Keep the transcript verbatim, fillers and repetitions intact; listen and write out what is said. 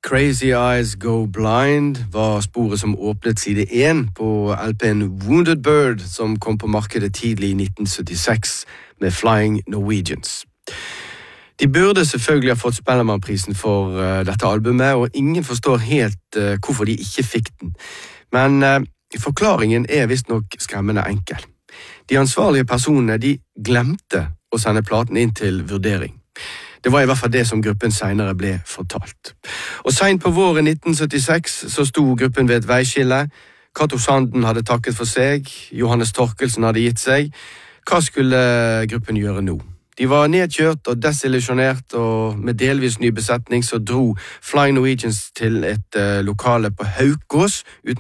Crazy Eyes Go Blind var sporet som åpnet side én på L P-en Wounded Bird, som kom på markedet tidlig i nitten syttiseks med Flying Norwegians. De burde selvfølgelig ha fått Spellemannprisen for uh, dette albumet, og ingen forstår helt uh, hvorfor de ikke fikk den. Men uh, forklaringen er vist nok skremmende enkel. De ansvarlige personene de glemte å sende platen inn til vurdering. Det var i hvert fall det som gruppen senere ble fortalt. Og sent på våren nitten syttiseks så sto gruppen ved et veiskille. Cato Sanden hadde takket for seg, Johannes Torkelsen hadde gitt seg. Hva skulle gruppen gjøre nå? De var nedkjørt og desillusjonert, og med delvis ny besetning så dro Flying Norwegians til et uh, lokale på Haukås uten